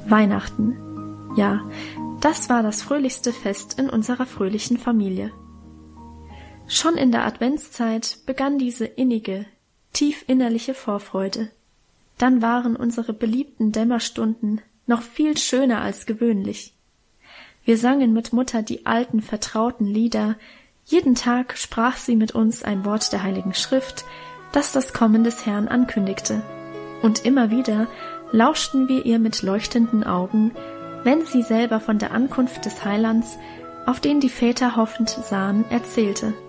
Weihnachten. Ja, das war das fröhlichste Fest in unserer fröhlichen Familie. Schon in der Adventszeit begann diese innige, tief innerliche Vorfreude. Dann waren unsere beliebten Dämmerstunden noch viel schöner als gewöhnlich. Wir sangen mit Mutter die alten, vertrauten Lieder. Jeden Tag sprach sie mit uns ein Wort der Heiligen Schrift, das das Kommen des Herrn ankündigte. Und immer wieder lauschten wir ihr mit leuchtenden Augen, wenn sie selber von der Ankunft des Heilands, auf den die Väter hoffend sahen, erzählte.